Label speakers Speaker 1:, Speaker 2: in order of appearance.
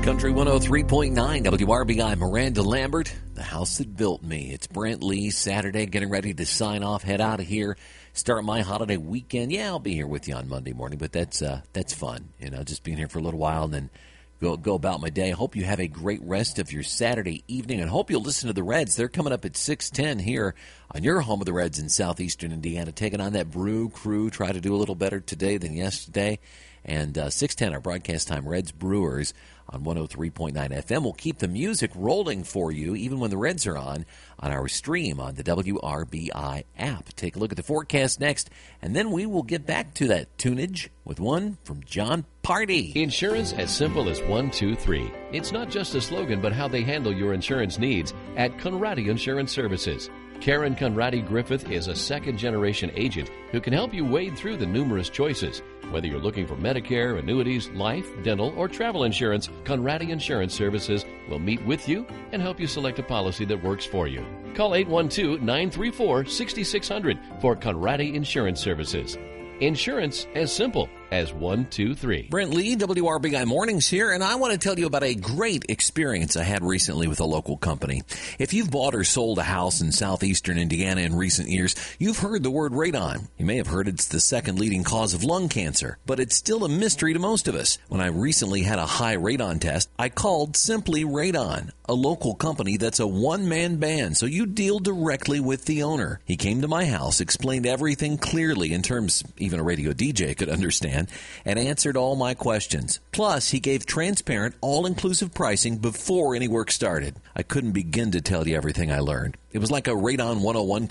Speaker 1: Country 103.9 WRBI, Miranda Lambert, the house that built me. It's Brent Lee, Saturday, getting ready to sign off, head out of here, start my holiday weekend. Yeah, I'll be here with you on Monday morning, but that's fun, just being here for a little while and then go about my day. I hope you have a great rest of your Saturday evening, and hope you'll listen to the Reds. They're coming up at 6:10 here on your home of the Reds in southeastern Indiana, taking on that Brew Crew. Try to do a little better today than yesterday. And 6:10, our broadcast time, Reds Brewers on 103.9 FM. We'll keep the music rolling for you, even when the Reds are on our stream on the WRBI app. Take a look at the forecast next, and then we will get back to that tunage with one from John Party.
Speaker 2: Insurance as simple as 1, 2, 3. It's not just a slogan, but how they handle your insurance needs at Conradi Insurance Services. Karen Conradi Griffith is a second-generation agent who can help you wade through the numerous choices. Whether you're looking for Medicare, annuities, life, dental, or travel insurance, Conradi Insurance Services will meet with you and help you select a policy that works for you. Call 812-934-6600 for Conradi Insurance Services. Insurance as simple as 1, 2, 3.
Speaker 1: Brent Lee, WRBI Mornings here, and I want to tell you about a great experience I had recently with a local company. If you've bought or sold a house in southeastern Indiana in recent years, you've heard the word radon. You may have heard it's the second leading cause of lung cancer, but it's still a mystery to most of us. When I recently had a high radon test, I called Simply Radon, a local company that's a one-man band, so you deal directly with the owner. He came to my house, explained everything clearly in terms even a radio DJ could understand, and answered all my questions. Plus, he gave transparent, all-inclusive pricing before any work started. I couldn't begin to tell you everything I learned. It was like a Radon 101